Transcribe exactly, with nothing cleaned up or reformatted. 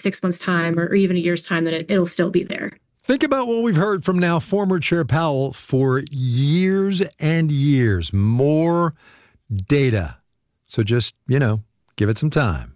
six months' time or, or even a year's time, that it, it'll still be there. Think about what we've heard from now former Chair Powell for years and years. More data. So just, you know, give it some time.